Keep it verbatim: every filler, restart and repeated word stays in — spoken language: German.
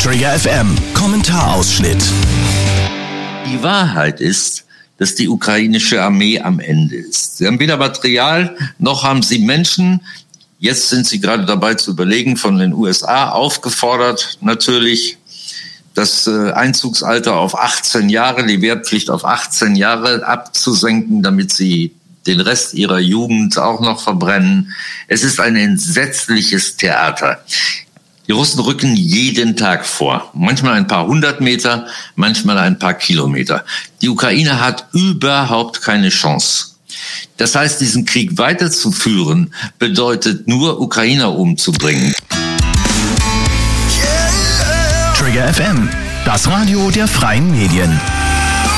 Trigger F M, Kommentarausschnitt. Die Wahrheit ist, dass die ukrainische Armee am Ende ist. Sie haben weder Material, noch haben sie Menschen. Jetzt sind sie gerade dabei zu überlegen, von den U S A aufgefordert, natürlich das Einzugsalter auf achtzehn Jahre, die Wehrpflicht auf achtzehn Jahre abzusenken, damit sie den Rest ihrer Jugend auch noch verbrennen. Es ist ein entsetzliches Theater. Die Russen rücken jeden Tag vor. Manchmal ein paar hundert Meter, manchmal ein paar Kilometer. Die Ukraine hat überhaupt keine Chance. Das heißt, diesen Krieg weiterzuführen, bedeutet nur, Ukrainer umzubringen. Trigger F M, das Radio der freien Medien.